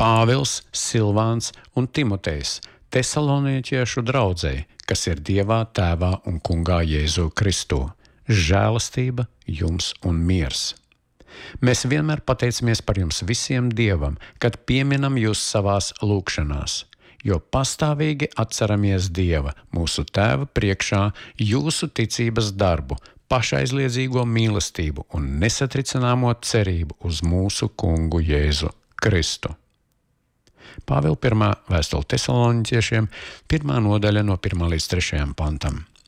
Pāvils, Silvāns un Timotejs Tesalonieķiešu draudzei, kas ir Dievā, Tēvā un Kungā Jēzu Kristu. Žēlastība jums un miers! Mēs vienmēr pateicamies par jums visiem Dievam, kad pieminam jūs savās lūgšanās, jo pastāvīgi atceramies Dieva, mūsu Tēva priekšā, jūsu ticības darbu, pašaizliedzīgo mīlestību un nesatricināmo cerību uz mūsu Kungu Jēzu Kristu. Pāvila 1. vēstule Tesaloniķiešiem, 1. nodaļa no 1. līdz 3. pantam.